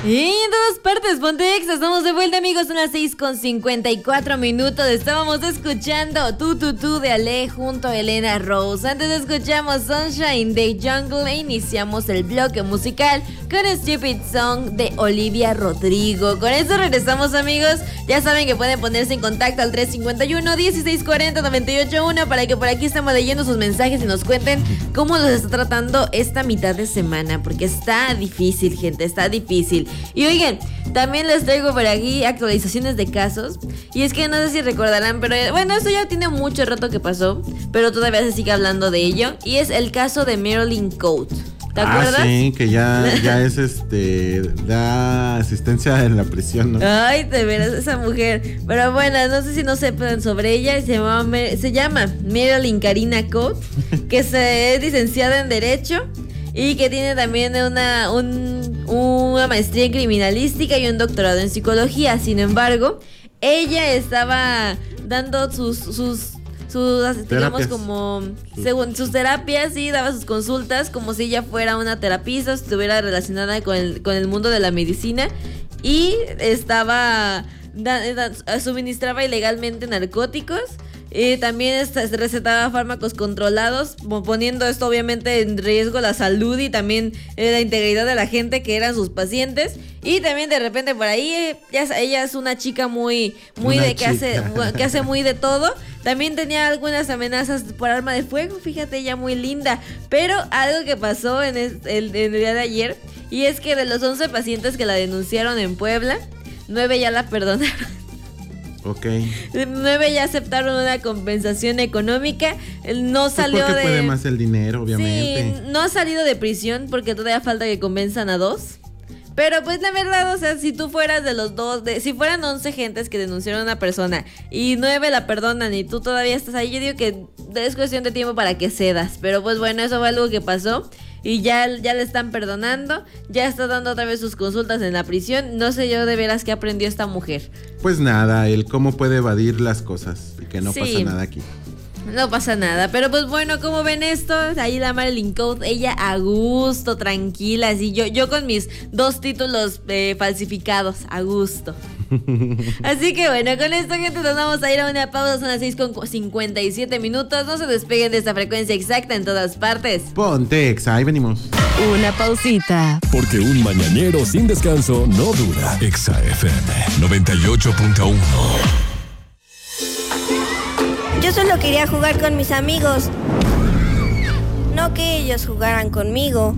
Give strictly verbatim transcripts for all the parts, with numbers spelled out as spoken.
Y en todas partes, ponte Exa, estamos de vuelta, amigos, son las seis con cincuenta y cuatro minutos. Estábamos escuchando Tu Tu Tu de Ale junto a Elena Rose. Antes escuchamos Sunshine de Jungle e iniciamos el bloque musical con Stupid Song de Olivia Rodrigo. Con esto regresamos, amigos. Ya saben que pueden ponerse en contacto al tres cinco uno, dieciséis cuarenta, noventa y ocho uno para que por aquí estemos leyendo sus mensajes y nos cuenten cómo los está tratando esta mitad de semana, porque está difícil, gente, está difícil. Y oigan, también les traigo por aquí actualizaciones de casos. Y es que no sé si recordarán, pero bueno, esto ya tiene mucho rato que pasó, pero todavía se sigue hablando de ello. Y es el caso de Marilyn Code. ¿Te acuerdas? Ah, sí, que ya, ya es este, da asistencia en la prisión, ¿no? Ay, de veras, esa mujer. Pero bueno, no sé si no sepan sobre ella. Se llama, se llama Marilyn Karina Code, que se es licenciada en Derecho y que tiene también una, un, una maestría en criminalística y un doctorado en psicología. Sin embargo, ella estaba dando sus... sus sus, digamos, terapias. Como según sus terapias, sí, daba sus consultas como si ella fuera una terapista, estuviera relacionada con el, con el mundo de la medicina y estaba da, da, suministraba ilegalmente narcóticos. Y también recetaba fármacos controlados, poniendo esto obviamente en riesgo la salud y también la integridad de la gente que eran sus pacientes. Y también de repente por ahí, ya, ella es una chica muy, muy de que hace, que hace muy de todo. También tenía algunas amenazas por arma de fuego, fíjate, ella muy linda. Pero algo que pasó en el, el, el día de ayer, y es que de los once pacientes que la denunciaron en Puebla, nueve ya la perdonaron. Ok. Nueve ya aceptaron una compensación económica. No salió pues porque de... puede más el dinero, obviamente. Sí, no ha salido de prisión porque todavía falta que convenzan a dos. Pero pues la verdad, o sea, si tú fueras de los dos, de, si fueran once gentes que denunciaron a una persona y nueve la perdonan y tú todavía estás ahí, yo digo que es cuestión de tiempo para que cedas. Pero pues bueno, eso fue algo que pasó. Y ya, ya le están perdonando, ya está dando otra vez sus consultas en la prisión. No sé yo de veras qué aprendió esta mujer. Pues nada, el cómo puede evadir las cosas y que no sí. pasa nada aquí. No pasa nada, pero pues bueno, ¿cómo ven esto? Ahí la Marilyn Code, ella a gusto, tranquila, así yo, yo con mis dos títulos eh, falsificados, a gusto. Así que bueno, con esto, gente, nos vamos a ir a una pausa. Son las seis con cincuenta y siete minutos. No se despeguen de esta frecuencia exacta en todas partes. Ponte Exa, ahí venimos. Una pausita. Porque un mañanero sin descanso no dura. Exa F M noventa y ocho punto uno. Yo solo quería jugar con mis amigos, no que ellos jugaran conmigo.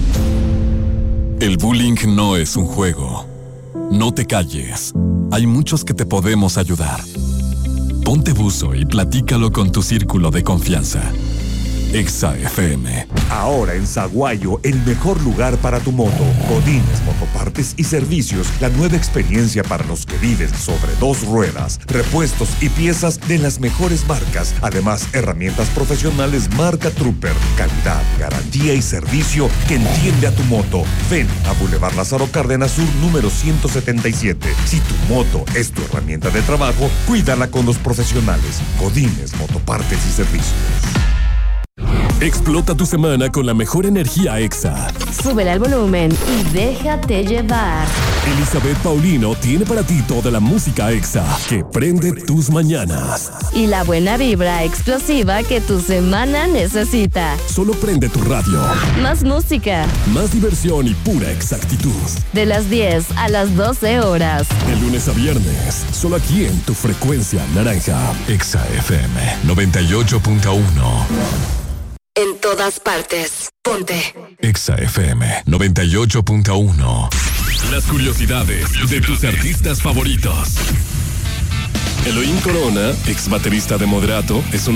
El bullying no es un juego. No te calles. Hay muchos que te podemos ayudar. Ponte buzo y platícalo con tu círculo de confianza. Exa F M. Ahora en Saguayo, el mejor lugar para tu moto. Godínez Motopartes y Servicios, la nueva experiencia para los que viven sobre dos ruedas. Repuestos y piezas de las mejores marcas. Además, herramientas profesionales marca Trooper. Calidad, garantía y servicio que entiende a tu moto. Ven a Boulevard Lázaro Cárdenas Sur, número ciento setenta y siete. Si tu moto es tu herramienta de trabajo, cuídala con los profesionales. Godínez Motopartes y Servicios. Explota tu semana con la mejor energía Exa. Súbele al volumen y déjate llevar. Elizabeth Paulino tiene para ti toda la música Exa que prende tus mañanas. Y la buena vibra explosiva que tu semana necesita. Solo prende tu radio. Más música. Más diversión y pura exactitud. De las diez a las doce horas. De lunes a viernes. Solo aquí en tu frecuencia naranja. Exa F M noventa y ocho punto uno. En todas partes. Ponte Exa F M noventa y ocho punto uno. Las curiosidades de tus artistas favoritos. Elohim Corona, ex baterista de Moderato, es una